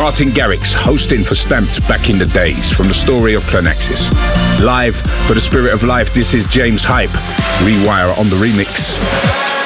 Martin Garrix hosting for Stamped back in the days from the story of Clonexis. Live for the Spirit of Life, this is James Hype, Rewire on the remix.